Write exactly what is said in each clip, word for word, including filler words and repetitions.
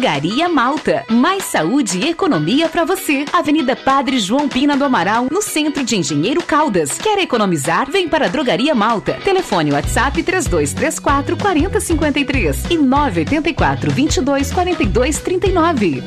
Drogaria Malta. Mais saúde e economia para você. Avenida Padre João Pina do Amaral, no centro de Engenheiro Caldas. Quer economizar? Vem para a Drogaria Malta. Telefone WhatsApp três dois três quatro, quatro zero cinco três e nove oito quatro, vinte e dois, quarenta e dois, trinta e nove.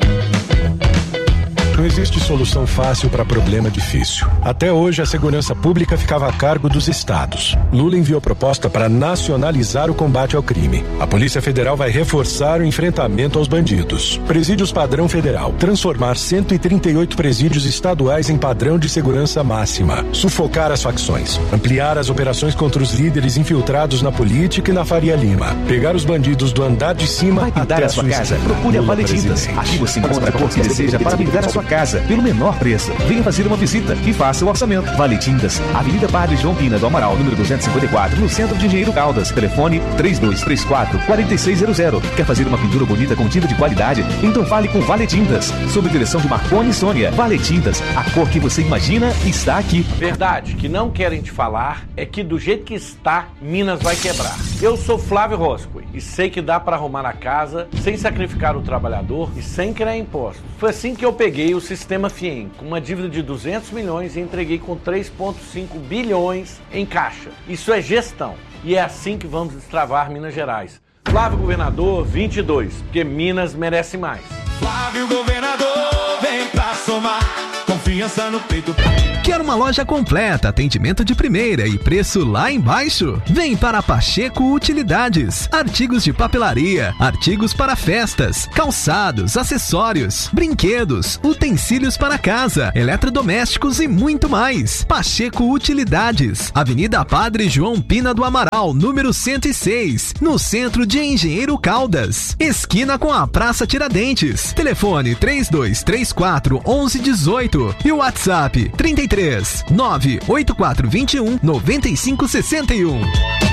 Não existe solução fácil para problema difícil. Até hoje, a segurança pública ficava a cargo dos estados. Lula enviou proposta para nacionalizar o combate ao crime. A Polícia Federal vai reforçar o enfrentamento aos bandidos. Presídios padrão federal. Transformar cento e trinta e oito presídios estaduais em padrão de segurança máxima. Sufocar as facções. Ampliar as operações contra os líderes infiltrados na política e na Faria Lima. Pegar os bandidos do andar de cima vai pintar até a sua casa. Procure a Vale Tintas. Aqui você encontra a cor que deseja para pintar a sua casa pelo menor preço. Venha fazer uma visita e faça o orçamento. Vale Tintas, Avenida Padre João Pina do Amaral, número duzentos e cinquenta e quatro, no centro de Engenheiro Caldas. Telefone três dois três quatro, quatro seis zero zero. Quer fazer uma pintura bonita com tinta de qualidade? Então fale com Vale Tintas. Sob direção de Marconi e Sônia. Vale Tintas, a cor que você imagina está aqui. Verdade, que não querem te falar é que do jeito que está, Minas vai quebrar. Eu sou Flávio Roscoe e sei que dá para arrumar a casa sem sacrificar o trabalhador e sem criar impostos. Foi assim que eu peguei o sistema FIEM, com uma dívida de duzentos milhões e entreguei com três vírgula cinco bilhões em caixa. Isso é gestão e é assim que vamos destravar Minas Gerais. Flávio Governador vinte e dois, porque Minas merece mais. Flávio Governador, vem pra somar. Confiança no peito. Quer uma loja completa, atendimento de primeira e preço lá embaixo? Vem para Pacheco Utilidades. Artigos de papelaria, artigos para festas, calçados, acessórios, brinquedos, utensílios para casa, eletrodomésticos e muito mais. Pacheco Utilidades. Avenida Padre João Pina do Amaral, número cento e seis, no centro de Engenheiro Caldas. Esquina com a Praça Tiradentes. Telefone três dois três quatro, onze dezoito e o WhatsApp trinta e três, nove oito quatro dois um, nove cinco seis um.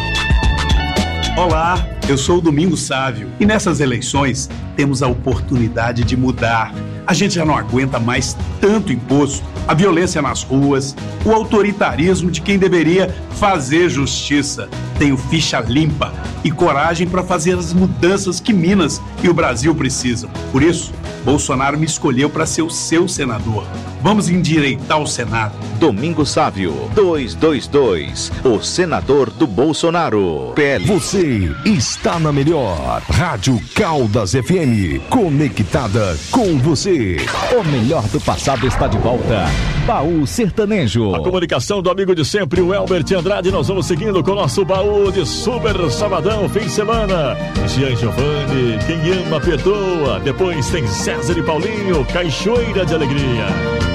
Olá, eu sou o Domingos Sávio e nessas eleições temos a oportunidade de mudar. A gente já não aguenta mais tanto imposto, a violência nas ruas, o autoritarismo de quem deveria fazer justiça. Tenho ficha limpa e coragem para fazer as mudanças que Minas e o Brasil precisam. Por isso, Bolsonaro me escolheu para ser o seu senador. Vamos endireitar o Senado. Domingos Sávio, duzentos e vinte e dois, o senador do Bolsonaro. P L. Você está na melhor Rádio Caldas F M, conectada com você. O melhor do passado está de volta. Baú Sertanejo. A comunicação do amigo de sempre, o Elbert Andrade. Nós vamos seguindo com o nosso baú de Super Sabadão, fim de semana. Jean Giovanni, quem ama perdoa. Depois tem César e Paulinho, Cachoeira de Alegria.